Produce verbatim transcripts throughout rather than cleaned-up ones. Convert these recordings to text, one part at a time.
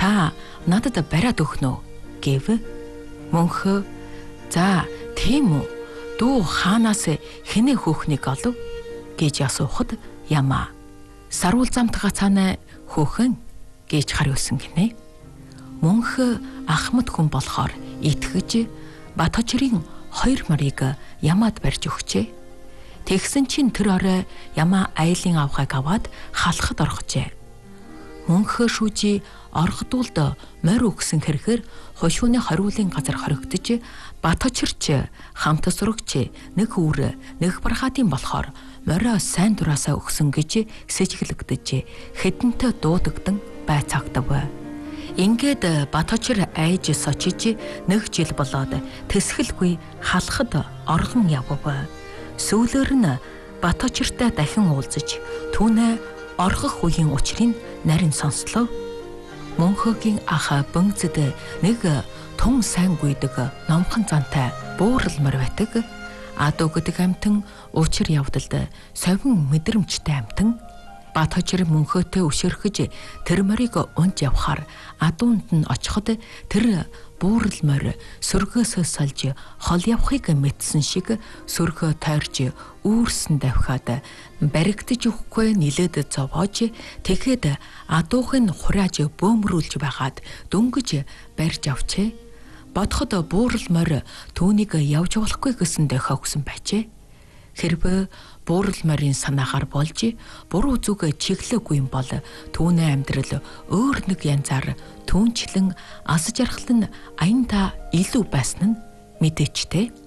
Та надад бариад өгнө үү гэв. Мөнхөө за тийм үү дүү хаанаас хинэ хөөхнийг олов гэж асуухад Яма саруул замтга цаана хөөхөн гэж хариулсан гинэ. Мөнх ахмад хүн болохоор итгэж Баточрын хоёр морийг Ямад барьж өгчээ. Тэгсэн чинь тэр орой Яма айлын авхайг аваад халахад орхожээ. Мөнх шүүжи оргодуулд морь өгсөн хэргээр хошууны хориулын газар хоригдож Баточрч хамт сурагч нэг үр нэг бархаатын болохоор морио сайн дураасаа өгсөн гэж сэжиглэгдэж хэдэнтэй дуудагдан байцаагдав. Ингээд Баточр айж сочиж нэг жил болоод тэсгэлгүй халахад оргон явв. Сүүлээр нь Баточртай дахин уулзаж түүнээ оргох үеийн учрыг нарийн сонслоо. Мөнхөгийн ах бөнгцэд нэг тун сайн гүйдэг номхон зантай буурал морь байдаг. Адуу гэдэг амтан учир явдалд совин мэдрэмжтэй амтан. Баточр мөнхөтэй өшөрхөж тэр морийг унж явхаар адуунд нь очиход тэр буурал морь сөргөөсөө салж хол явахыг мэдсэн шиг сөргөө тойрж үүрсэн давхаад баригдаж өгөхгүй нилээд зовоож тэгэхэд адуухын хурааж бөөмрүүлж байгаад дөнгөж барьж авчээ. Бодоход буурал морь түүнийг явж болохгүй гэсэндээ хогсон байжээ. Хэрвээ буурал морийн санаагаар болж буруу зүг чиглээгүй юм бол түүний амьдрал өөр нэг янзаар түүнчлэн ас жаргал нь аянда илүү байсан нь мэдээчтэй.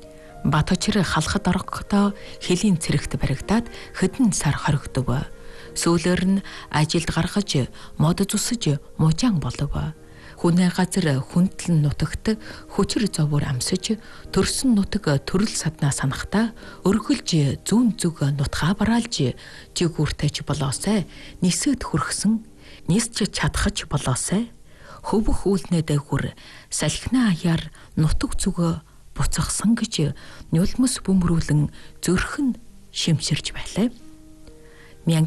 Баточр халахад орохдоо хэлийн цэрэгт баригдаад хэдэн сар хоригдов. Сүүлээр нь ажилд гаргаж мод зүсэж мужаан болов. Хүнээ газар хүндлэн нутагт хүчир зовөр амсаж төрсөн нутаг төрөл саднаа санахтаа өргөлж зүүн зүг нутгаа бараалж жигүүртэйч болоосай нисэд хүрхсэн нисч чадхаж болоосай хөвөх үүлнэ дээгүр салхинаа аяар нутаг зүг буцахсан гэж нюлмс бөмрүүлэн зөрхөн шимширж байлаа. 천구백팔십이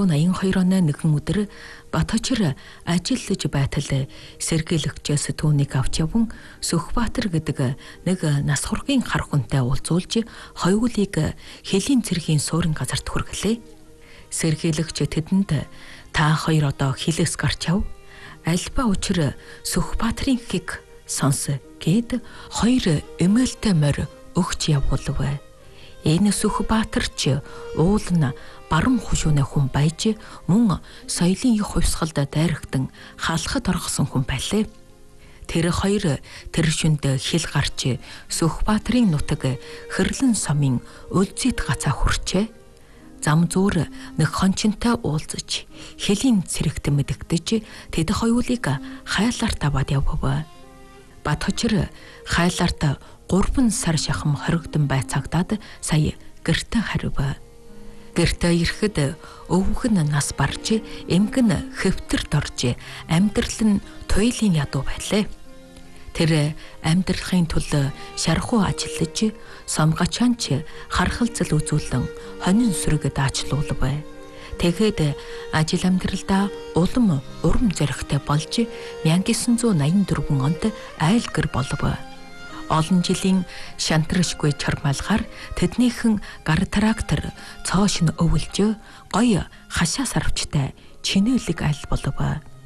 оны нэгэн өдөр Баточр ажиллаж байтал сэргийлэгчээс түүнийг авч яван Сүхбаатар гэдэг нэг нас хургийн хар хүнтэй уулзуулж хоёулыг хэлийн цэргийн суурин газарт хүргэлээ. Сэргийлэгч тэдэнд та хоёр одоо хилээс гарч яв. Альба учир Сүхбаатрын хийг сонс гэд хоёр эмээлтэй морь өгч явуулв. Энэ Сүхбаатарч уул нь баруун хушууны хүн байж мөн соёлын их хувьсгалд дайрагдан халахад оргосон хүн байлээ. Тэр хоёр тэр шүнд хил гарч Сүхбаатрын нутаг Хэрлэн сумын өлзийт гацаа хүрчээ. Зам зүүр нэг хончинтой уулзаж хэлийн цэрэгт мэдэгдэж тэд хоёулыг хайлаарт аваад явв. Баточр хайлаарт гурван сар шахам хоригдсон байцаагдаад сая гэртээ харив. Гэртээ ирэхэд өвгөх нь нас барж, эмг нь хэвтэрд орж, амьдрал нь туйлын ядуу байлаа. Тэр амьдрахын тулд шархуу ажиллаж, сомгачаанч хархалцал үзүүлэн хонин сүрэг даачлуулв. Тэгэхэд ажил амьдралдаа улам урам зоригтой болж 천구백팔십사 онд айлгэр болов. Олон жилийн шантрашгүй чармайлгаар тэднийхэн гар трактор цоош нь өвөлж гоё хашаа сарвчтай чинэлэг айл болов.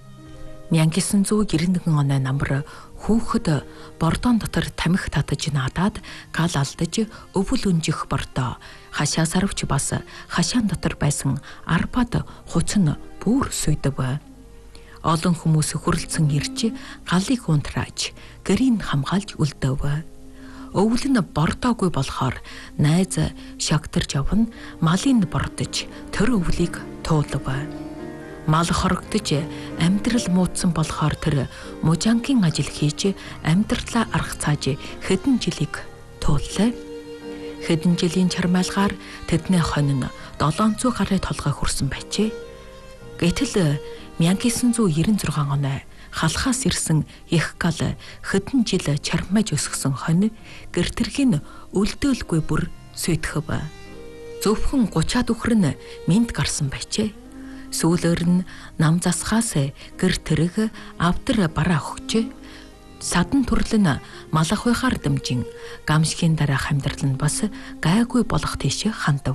천구백구십일 оны намар хүүхэд бордон дотор тамхи татаж наадаад гал алдаж өвөл өнжих бордоо хашаа сарвч бас хашаан дотор байсан арбад хуцан бүр сүйдэв. Олон хүмүүс хүрлцэн ирж галыг унтрааж гэрийн хамгаалж үлдэв. Өвөл нь бордоогүй болохоор найз шогтөрж явна малын бордож тэр өвлийг туулав. Мал хорогдож амьдрал муудсан болохоор тэр мужангийн ажил хийж амьдралаа арга цааж хэдэн жилиг тууллаа. Хэдэн жилийн чармайлгаар тэдний хонин долоонцоо гарын толгой хүрсэн байжээ. Гэтэл 천구백구십육 оны халахаас ирсэн их гал хэдэн жил чармайж өсгсөн хонь гэртэрхийн үлдөөлгүй бүр сүйтгэв. Зөвхөн гучаад үхрэн мэд гарсан байжээ. Сүүлээр нь нам засгаас гэр тэрэг авдар бараа өгч садан төрлөн малах байхаар дэмжин гамшигын дараах амьдрал нь бас гайгүй болох тийш хандав.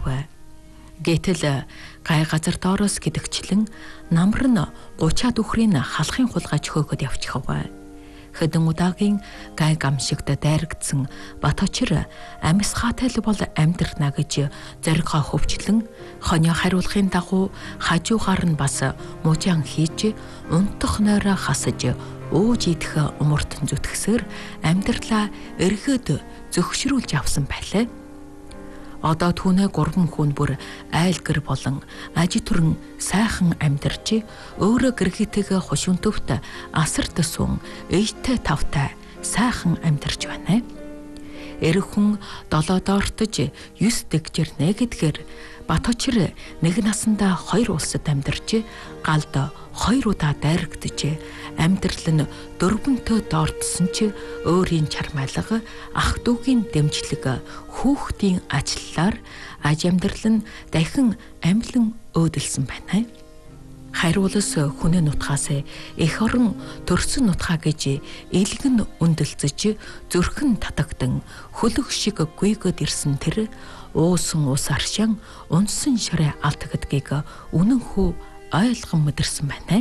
Гэтэл гай газар доороос гэдэгчлэн намар нь гучаад үхрийн халахын хулгайч хөөгд явчихав. Хэдэн удаагийн гай гамшигт дайрагдсан Баточир амьсгаатай л бол амьдрна гэж зоригоо хөвчлэн хонио хариулахын дагуу хажуугаар нь бас мужаан хийж унтах нойроо хасаж ууж идэх умартан зүтгсээр амьдралаа эргээд зөгшрүүлж авсан байлаа. Одоо түүнээ гурван хүн бүр айл гэр болон ажи түрэн сайхан амьдарч өөрөө гэргийтэйгээ хушуунтөвт асар төсвөн ээжтэй тавтай сайхан амьдарч байна. Эрх хүн долоо доортож юс дэгжэрнэ гэдгээр Баточир нэг насандаа хоёр улсад амьдарч галд хоёр удаа дайрагдж амьдрал нь дөрвөнтөө доортсон ч өөрийн чармайлга ах дүүгийн дэмжлэг хүүхдийн ажиллаар аж амьдрал нь дахин амьлан өөдөлсөн байна. Хариулас хүний нутгаас эх орон төрсөн нутгаа гэж илгэн үндэлцэж зүрхэн татагдан хөлөг шиг гүйгэд ирсэн тэр уусан ус аршин унсан шарэ алдагдгийг үнэн хүү ойлгон мэдэрсэн байна.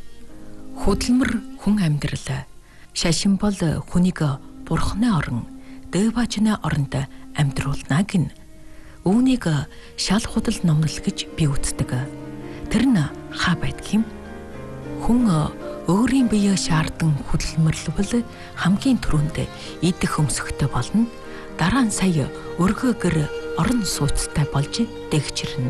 Хөдөлмөр хүн амьдрал шашин бол хүнийг бурхны орон дэважны оронд амьдруулна гин. Үүнийг шал худал номнол гэж би үздэг. Тэр нь хаа байдгийм? Хүн өөрийн биеэ шаардсан хөдөлмөрлөвл хамгийн түрүүнд идэх өмсөхтэй болно. Дараа нь сая өргөө гэр орон сууцтай болж дэгчирнэ.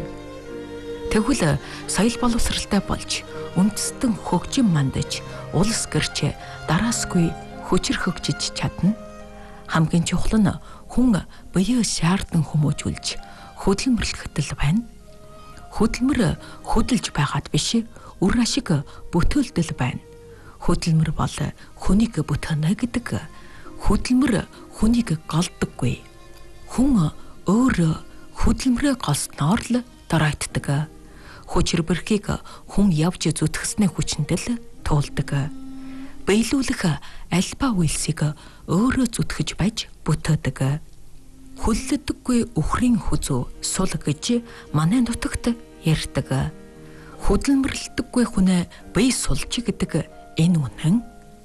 Тэгвэл соёл боловсралтай болж үндэстэн хөгжим мандаж улс гэрч дараасгүй хүчрх хөгжиж чадна. Хамгийн чухал нь хүн биеэ шаардсан хүмүүжүүлж хөдөлмөрлөхтөл байна. Хөдөлмөр хөдөлж байгаад биш, үр ашиг бүтээлдэл байна. Хөдөлмөр бол хүнийг бүтэнэ гэдэг. Хөдөлмөр хүнийг голдоггүй. Хүн өөрөө хөдөлмөрөө голсноор л доройтдог. Хүчир бэрхийг хүн явж зүтгснээ хүчнэдэл туулдаг. Биелүүлэх альбаа үйлсийг өөрөө зүтгэж байж бүтээдэг. Хүллэдэггүй үхрийн хүзүү сул гэж манай нутагт ярьдаг. Хөдөлмөрлөдөггүй хүнээ бие сулж гэдэг энэ үнэн.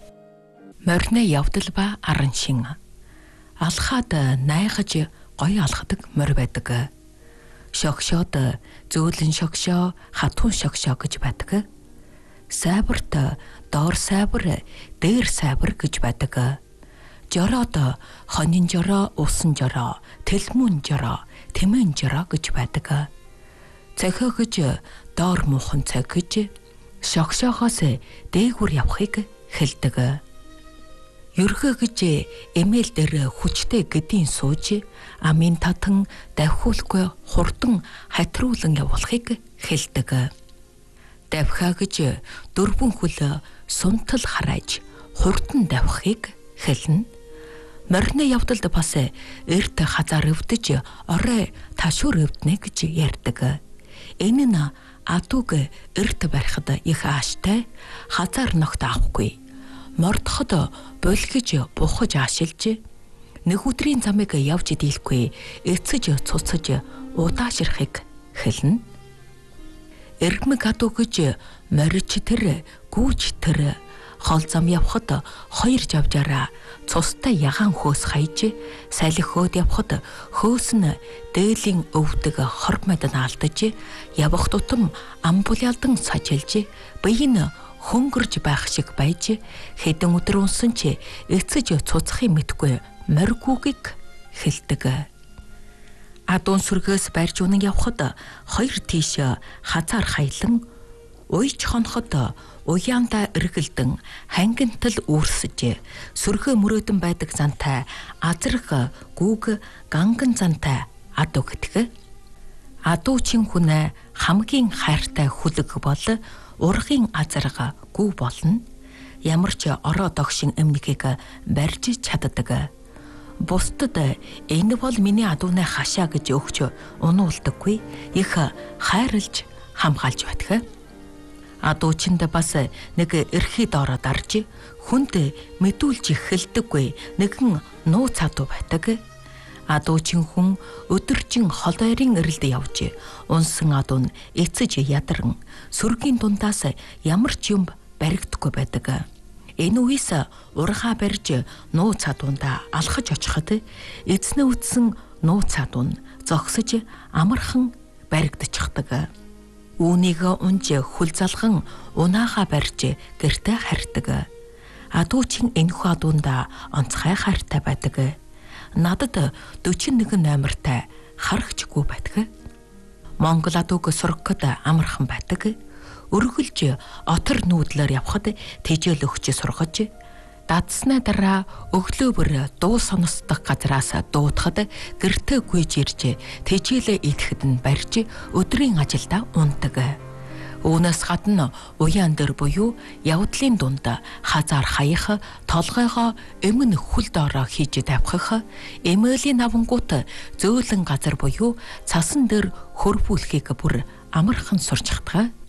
Морины явдал ба аран шин алхаад найгаж гоё алхадаг морь байдаг. Шогшоод зөөлөн шогшоо, хатун шогшоо гэж байдаг. Сайбарт доор сайбар, дээр сайбар гэж байдаг. Жороод хонин жороо, усан жороо, тэлмүн жороо, тэмэн жороо гэж байдаг. Цохио гэж доор муухан цог гэж шогшоохоос дээгүр явахыг хэлдэг. Ерхөө гэж эмээл дээр хүчтэй гэдийн сууж амын татан давхиулгүй хурдан хатруулан явуулахыг хэлдэг. Давхаа гэж дөрвөн хүл сунтал харааж хурдан давхахыг хэлнэ. Морины явдалд бас эрт хазаар өвдөж орой ташуур өвднэ гэж ярьдаг. Энэ нь адууг эрт барихад их ааштай, хазаар ногт авахгүй. Мордоход булгиж бухаж аашилж нэг өдрийн замыг явж дийлэхгүй эцэж цуцаж удаашрахыг хэлнэ. Эргмэг адуу гэж морич тэр гүүж тэр хол зам явхад хоёр жавжаараа цустай ягаан хөөс хайж салхи хөөд явхад хөөс нь дээлийн өвдөг хормойд нь алдаж явах тутам амбулялдан сажилж бие нь хөнгөрж байх шиг байж хэдэн өдөр унсан ч эцэж цуцахын мэдгүй моргүүгийг хэлдэг. Адуун сүргээс барьж унан явхад хоёр тийш хазаар хайлан уйч хоноход уяанда эргэлдэн хангинтал үүрсэж сүрхээ мөрөөдөн байдаг зантай азрах гүүг ганган зантай адуу гэтгэ. Адуучин хүн хамгийн хайртай хүлэг бол ургын азарга гүү болно. Ямар ч ороо догшин эмнэгийг барьж чаддаг. Бусдад энэ бол миний адууны хашаа гэж өгч унуулдаггүй, их хайрлж хамгаалж байдаг. Адуучинд бас нэг эрхий доороо дарж хүнд мэдүүлж эхэлдэггүй нэгэн нуу цаатуу байдаг. Адуучин хүн өдөржин холойрын эрэлд явж унсан адуу нь эцэж ядаран сүргийн дундаас ямар ч юм баригдахгүй байдаг. Энэ үеэс урхаа барьж нуу цаатуунда алхаж очиход эзнээ үтсэн нуу цаатуу нь зогсож амархан баригдчихдаг. Үүнийг унж хүл залган унаахаа барьж гэртээ харьдаг. Адуучин энэхүү адуунда онцгой хайртай байдаг. Надад дөрвөн нэг номертай харагчгүй байдаг. Монгол адууг сургахад амархан байдаг. Өргөлж отор нүүдлээр явхад тэжээл өгч сургаж, дадснаа дараа өглөө бүр дуу сонсдог газраас дуудахад гэртээ гүйж ирж тэжээлээ идэхэд нь барьж өдрийн ажилдаа ундаг. Үүнээс гадна уян дээр буюу явдлын дунд хазаар хаях, толгойгоо өмнө хүл доороо хийж тавьхах, эмээлийн авангуут зөөлөн газар буюу цасан дээр хөрвүүлэхийг бүр амархан сурч чаддаг.